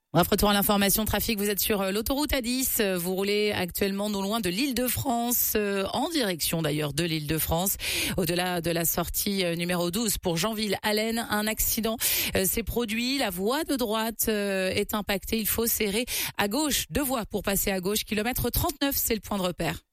Bref, retour à l'information trafic. Vous êtes sur l'autoroute A10. Vous roulez actuellement non loin de l'Île-de-France, en direction d'ailleurs de l'Île-de-France. Au-delà de la sortie numéro 12 pour Janville-Allen, un accident s'est produit. La voie de droite est impactée. Il faut serrer à gauche. 2 voies pour passer à gauche. Kilomètre 39, c'est le point de repère.